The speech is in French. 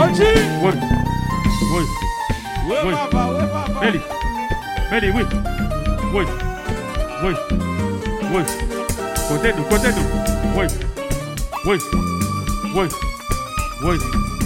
Hachi. Oui. Oui. Oui, Oui. papa, oui, papa. Mélie. Mélie, oui. Oui. Oui. Oui. Côté nous. Oui. Oui. Oui. Oui.